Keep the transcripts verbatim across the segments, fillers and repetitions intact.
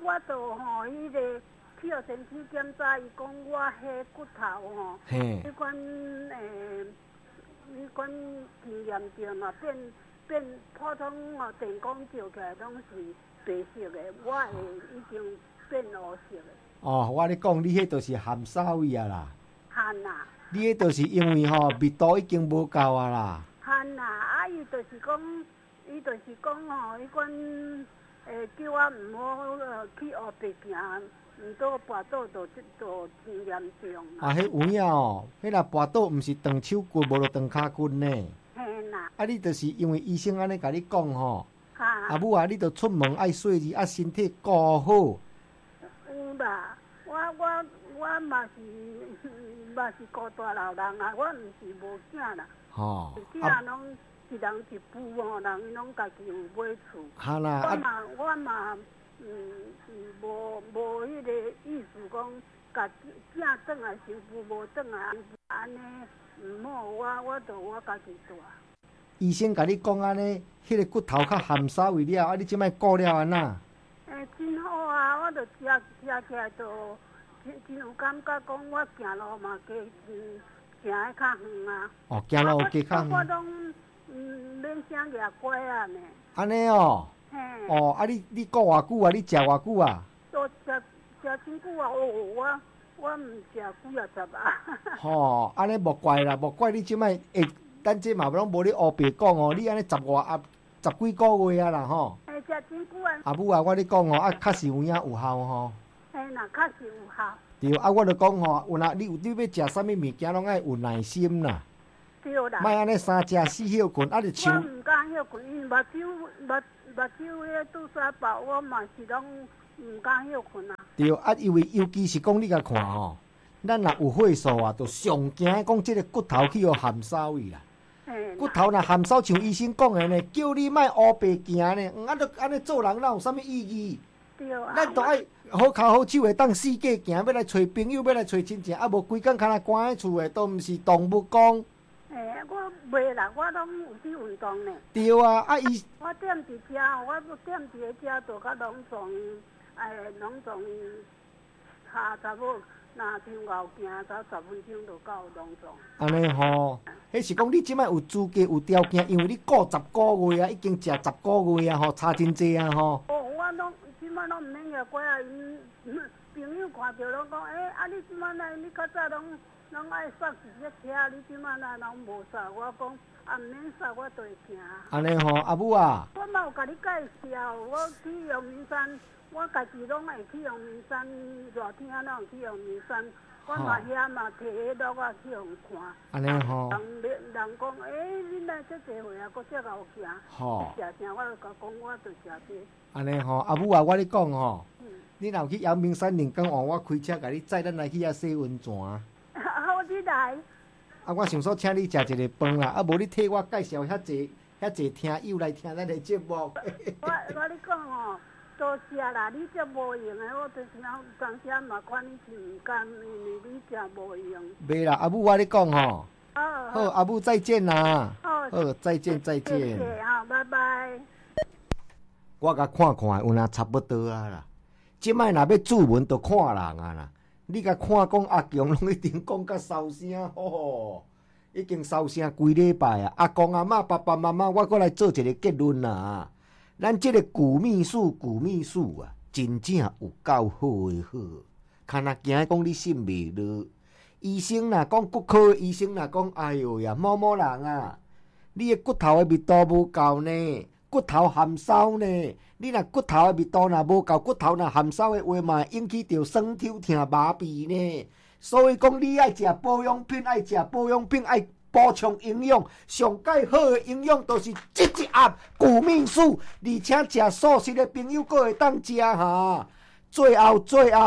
我就吼迄个去互身体检查，伊讲我迄骨头吼，迄款诶，迄款真严重嘛，变变普通哦，电光照起来拢是白色的，我会已经变乌色的。 哦，我咧讲，你迄就是含沙味啊啦。 含啊。 你迄就是因为吼密度已经无够啊啦。 含啊，啊伊就是讲，伊就是讲吼，迄款诶叫我毋好呃去后壁行，毋倒跋倒就就真严重。 啊，迄有影哦，迄若跋倒，毋是断手骨，无就断骹骨呢。 嘿啦。啊， 你就是因为医生安尼甲你讲吼， 啊， 阿母啊，你着出门爱细致，啊身体顾好。 有啦，我我我嘛是嘛是孤大老人啊，我毋是无囝啦。吼，囝拢一人一副吼，人拢家己有买厝。哈啦，我嘛我嘛嗯嗯无无迄个意思讲，家囝转来媳妇无转来，安尼毋好，我我着我家己住。 医生甲你讲安尼，迄个骨头较含沙味了，啊你即摆顾了安那？ 诶，真好啊！我着食食起来着真真有感觉，讲我行路嘛加嗯行得较远啊。哦， 行路加较远。 我拢嗯免啥牙拐啊呢。安尼哦。嘿。哦，啊你你顾偌久啊？你食偌久啊？ 都食食真久啊！哦，我我毋食几啊十啊。 吼，安尼无怪啦，无怪你即摆会。咱这嘛拢无咧乌白讲哦，你安尼十外啊十几个月啊啦吼。 哎，食真久啊。 阿母啊，我咧讲哦，啊，确实有影有效吼。 嘿，那确实有效。 对，啊，我就讲吼，有若你有你要食啥物物件，拢爱有耐心啦。 对啦。 莫安尼三食四休困，啊，就像。 我毋敢休困，因目睭目目睭迄拄煞爆，我嘛是拢毋敢休困啊。对， 啊，因为尤其是讲你甲看吼，咱若有岁数啊，就上惊讲即个骨头去互含沙味啦。骨头若含少，像医生讲的呢，叫你莫乌白行呢，啊，都安尼做人哪有啥物意义？ 对啊。 咱都爱好脚好手的，当四界行，要来找朋友，要来找亲戚，啊，无规工敢若关喺厝的，都毋是动物讲。 诶，我袂啦，我拢有去运动呢。 对啊，啊伊。 我踮伫遮，我踮伫个遮，就甲拢总，诶，拢总下查某。若向后行，走十分钟就到农庄。 安尼吼，迄是讲你即摆有资格、有条件，因为你过十个月啊，已经食十个月啊，吼，差真济啊，吼。 哦，我拢即摆拢毋免个过啊，因朋友看到拢讲，诶，啊，你即摆来，你较早拢拢爱煞一只车，你即摆来拢无煞，我讲啊，毋免煞，我就会行。 安尼吼，阿母啊。 我嘛有甲你介绍，我去阳明山。我家己拢会去阳明山，热天啊，拢去阳明山。我嘛遐嘛摕迄录啊去互看。安尼吼。人人讲，诶，恁来遮济岁啊，搁遮后行。吼。食啥？我就甲讲，我就食这。安尼吼，阿母啊，我咧讲吼，嗯，你若有去阳明山，另讲换我开车，甲你载咱来去遐洗温泉。 好，你来。 啊，我想说，请你食一个饭啦，啊，无你替我介绍遐济遐济听友来听咱的节目。我我咧讲吼。多谢啦，你这无用的，我就是讲当时嘛看你是唔甘，因为你这无用。 袂啦，阿母我咧讲吼。 好。 好，阿母再见啦。 好。 好，再见再见。 谢谢，好，拜拜。 我甲看看，有哪差不多啊啦。即摆若要注文，就看人啊啦。你甲看讲阿强，拢一定讲甲烧声吼，已經烧聲幾禮拜啊！阿公阿嬷、爸爸媽媽，我過來做一個結論啦。咱這個古秘書、古秘書啊，真正有夠好誒好。看若驚講你信袂落，醫生若講骨科醫生若講，哎喲呀，某某人啊，你誒骨頭誒味道無夠呢，骨頭含梢呢。你若骨頭誒味道若無夠，骨頭若含梢誒話嘛，引起着酸痛痛麻痹呢。所以講，你愛食保養品，愛食保養品，愛補充營養，上蓋好嘅營養都是這一盒古秘書，而且食素食嘅朋友閣會當食哈。最後最後，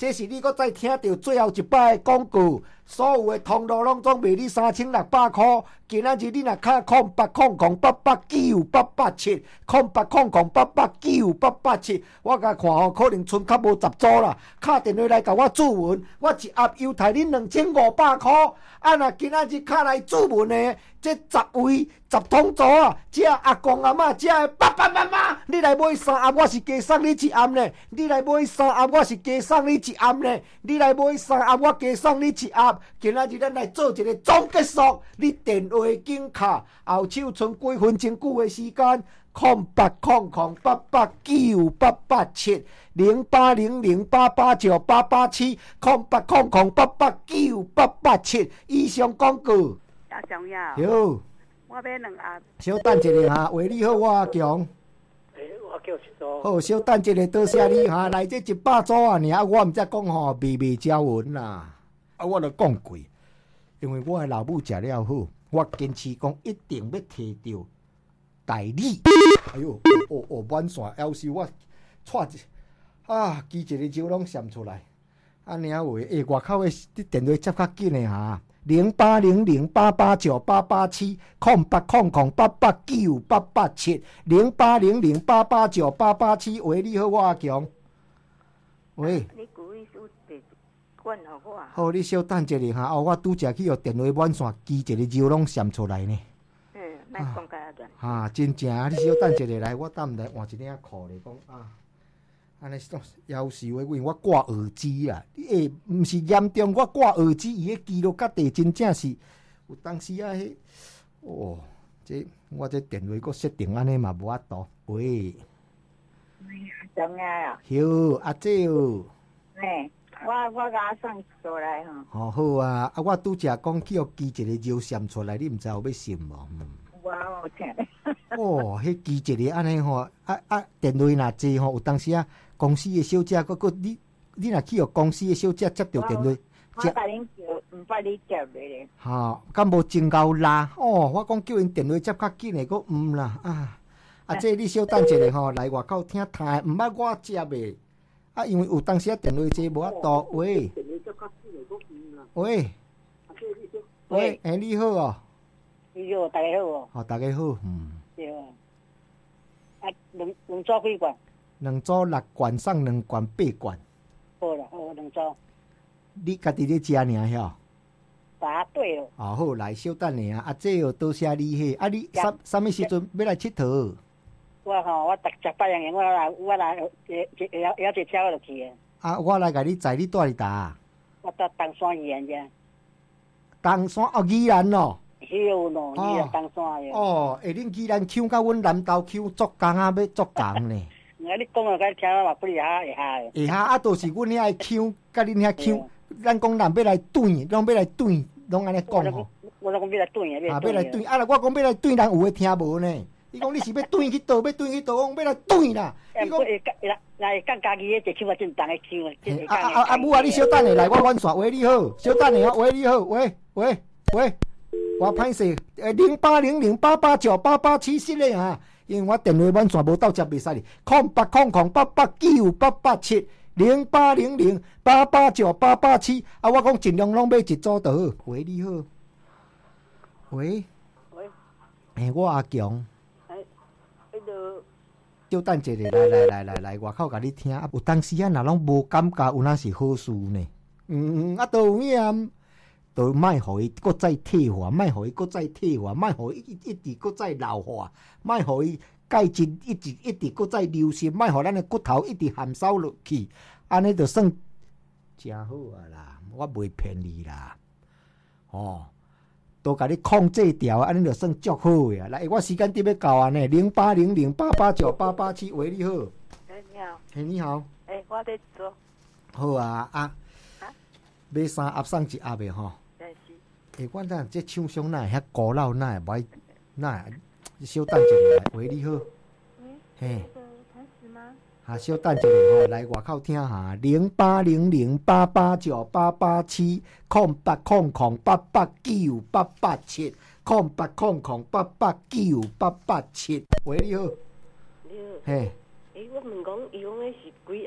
这是你搁再听到最后一摆的广告，所有的通路拢总卖你三千六百块。今仔日你若卡空八空空八八九八八七，空八空空八八九八八七，我甲看吼，可能剩较无十组啦。敲电话来甲我注文，我一盒犹太恁两千五百块。啊，若今仔日敲来注文的，这十位十通组啊，这阿公阿嬷，这爸爸妈妈，你来买三盒，我是加送你一盒呢。你来买三盒，我是加送你一盒呢。你来买三盒，我加送你一盒。今仔日咱来做一个总结束，你电话紧卡，后手剩几分钟久的时间，空八空空八八九八八七零八零零八八九八八七空八空空八八九八八七。以上广告。 阿强呀。 有。 我要两盒。 小等一下哈，为你好，我阿强。 诶，我叫一组。 好，小等一下，多谢你哈。来这一百组啊，尔我毋则讲吼，微微交文啦。啊，我著讲过，因为我的老母食了好，我坚持讲一定要摕到代理。哎呦，哦哦，满线 L C 我踹一啊，机一个招拢闪出来。啊，尔话，诶，外口的电话接较紧的哈。零八零零八八九八八七空八空空八八九八八七零八零零八八九八八七。喂，你好，我阿强。喂。 你故意有地管互我。 好，你稍等一下哈，哦，我拄则去互电话满线机一个招拢闪出来呢。 嗯，莫讲甲啊段。 哈，真正啊！你稍等一下来，我等来换一领裤咧，讲啊。安尼是夭寿的，因为我挂耳机啦。诶，毋是严重，我挂耳机，伊迄记录甲地真正是有当时啊，迄哦，这我这电话阁设定安尼嘛无法度。喂， 怎啊呀？ 哟，阿姐哦。 嘿，我我甲送出来吼。 哦好啊，啊我拄则讲去互记一个招闪出来，你毋知有要信无？嗯。 我有听。 哦，迄记一个安尼吼，啊啊电话若济吼，有当时啊。公司的小姐，佮佮你，你若去互公司的小姐接到电话， 我甲恁叫，毋捌你接咧。 哈，敢无真够啦？哦，我讲叫因电话接较紧的，佮毋啦啊！啊，这你稍等一下吼，来外口听台，毋捌我接的。啊，因为有当时啊电话接无法度。喂，喂，喂，哎，你好哦。 你好，大家好哦。 好，大家好，嗯。 对啊。啊，两两组几罐？ 两组六罐，送两罐八罐。 好啦，好两组。 你家己咧食尔晓？ 答对了。 哦好，来稍等下啊！啊，这哦多谢你嘿！啊，你啥啥物时阵要来佚佗？ 我吼，我逐十八样我来，我来，也也也也一车我就去啊。 啊，我来甲你载，你住伫搭？ 我到东山宜兰遮。 东山哦，宜兰哦。 有咯，宜兰东山的。 哦，下恁宜兰腔甲阮南投腔足共啊，要足共呢。 啊！你讲啊，甲听我嘛不哩下会下诶。会下啊，都是阮遐腔，甲恁遐腔。咱讲人要来对，拢要来对，拢安尼讲吼。 我讲要来对啊， 要来对。啊，我讲要来对，人有诶听无呢。伊讲你是要对去倒，要对去倒，讲要来对啦。 伊讲会来来讲家己迄一腔啊，真重诶腔啊。啊啊啊！母啊，你稍等下来，我阮线。喂，你好，稍等下，喂，你好，喂喂喂，我歹势，诶，零八零零八八九八八七失咧啊。因为我电话满线无到接袂使哩，空八空空八八九八八七零八零零八八九八八七。啊，我讲尽量拢买一组就好。喂，你好。喂。 喂。 诶，我阿强。 诶，迄个。 稍等一下，来来来来来，外口甲你听。啊，有当时啊，若拢无感觉，有哪是好事呢？嗯，啊，都有影。都莫互伊搁再退化，莫互伊搁再退化，莫互伊一一直搁再老化，莫互伊钙质一直一直搁再流失，莫互咱的骨头一直减少落去，安尼就算真好啊啦！我袂骗你啦，哦，都甲你控制掉，安尼就算足好呀！来，我时间点要到啊呢，零八零零八八九八八七，喂，你好。 哎，你好。 嘿，你好。 哎，我在做。 好啊啊！买三盒送一盒的吼。诶，我咱这厂商哪会遐古老，哪会歹，哪会稍等一下来。喂，你好。嘿。 开始吗？ 啊，稍等一下吼，来外口听下，零八零零八八九八八七空八空空八八九八八七空八空空八八九八八七。喂，你好。 你好。 嘿。 诶，我问讲，伊讲诶是几盒？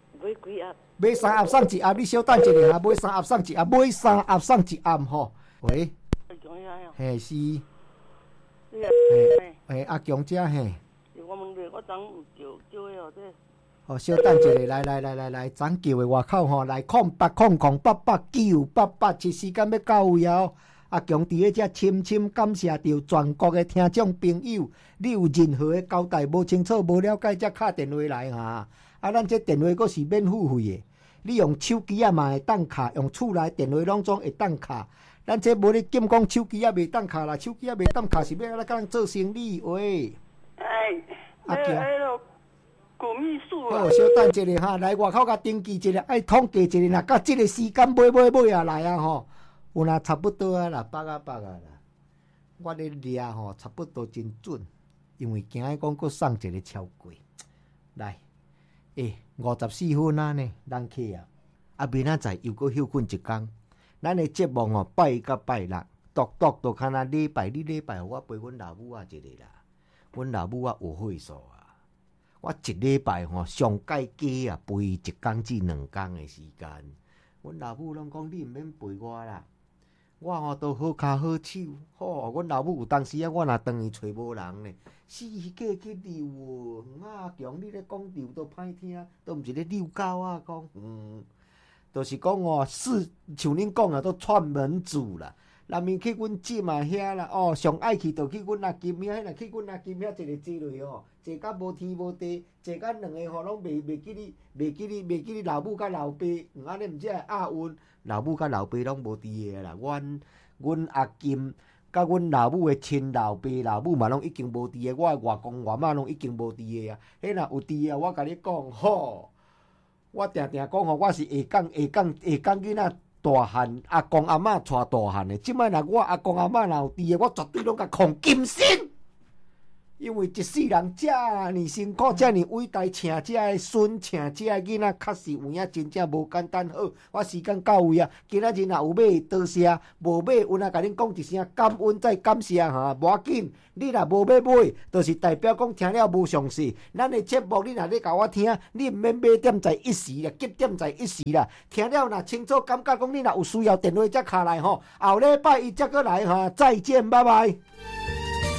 买几盒？ 买三盒送一盒，你稍等一下哈，买三盒送一盒，买三盒送一盒吼。喂，嘿是，嘿嘿阿强姐嘿。 我问你，我昨有叫叫的哦，这。 哦，稍等一下，来来来来来，昨叫的外口吼，来空八空空八八九八八七，时间要到位哦。阿强伫咧遮深深感谢着全国的听众朋友，你有任何的交代无清楚、无了解，则敲电话来哈。啊，咱这电话阁是免付费的，你用手机啊嘛会当敲，用厝内电话拢总会当敲。咱这无咧禁讲手机啊袂当敲啦，手机啊袂当敲是要来甲人做生意喂。 哎， 阿强， 古秘术好，稍等一下哈，来外口甲登记一下，爱统计一下，若到这个时间买买买啊来啊吼。有若差不多啊啦，百啊百啊啦。我咧抓吼，差不多真准，因为惊伊讲佫送一个超过。来，诶、欸，五十四分啊呢，咱去啊。啊，明仔载又佫休困一工。咱的节目吼，拜一到拜六，独独都看啊礼拜，你礼拜我陪阮老母啊一个啦。阮老母啊有岁数啊，我一礼拜吼上介加啊，陪伊一工至两工的时间。阮老母拢讲你毋免陪我啦。我吼都好骹好手，吼！阮老母有当时啊，我若当伊找无人呢，死价去遛哦。啊，强你咧讲遛都歹听，都毋是咧遛狗啊，讲嗯，就是讲哦，是像恁讲啊，都串门子啦。内面去阮姊嘛遐啦，哦，上爱去就去阮阿金遐，若去阮阿金遐一个坐落吼，坐甲无天无地，坐甲两个吼拢袂袂记你，袂记你，袂记你老母甲老爸，嗯，安尼毋则会押韵。老母甲老爸拢无伫个啦，阮阮阿金甲阮老母的亲老爸老母嘛拢已经无伫个，我的外公外妈拢已经无伫个啊。迄若有伫个，我甲你讲吼，我定定讲吼，我是下港下港下港囡仔。大汉阿公阿嬷带大汉的，即摆若我阿公阿嬷若有伫的，我绝对拢甲抗金身。因为一世人遮尔辛苦，遮尔伟大，请遮的孙，请遮的囡仔，确实有影真正无简单。好，我时间到位啊！今仔日若有买，多谢；无买，有若甲恁讲一声感恩再感谢哈，无要紧。你若无要买，就是代表讲听了无详细。咱的节目你若咧甲我听，你毋免买点在一时啦，急点在一时啦。听了若清楚，感觉讲你若有需要，电话则敲来吼。后礼拜伊则过来哈，再见，拜拜。